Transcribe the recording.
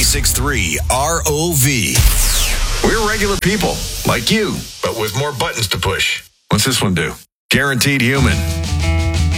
96.3 ROV. We're regular people, like you, but with more buttons to push. What's this one do? Guaranteed Human.